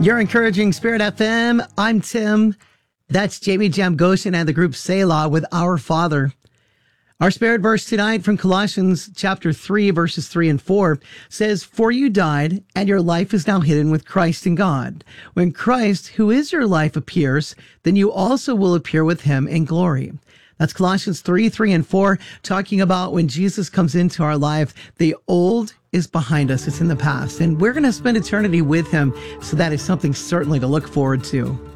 You're encouraging Spirit FM. I'm Tim. That's Jamie Jamgoshen and the group Selah with Our Father. Our Spirit verse tonight from Colossians chapter 3, verses 3 and 4 says, "For you died, and your life is now hidden with Christ in God. When Christ, who is your life, appears, then you also will appear with him in glory." That's Colossians 3, 3 and 4, talking about when Jesus comes into our life, the old is behind us. It's in the past. And we're going to spend eternity with him. So that is something certainly to look forward to.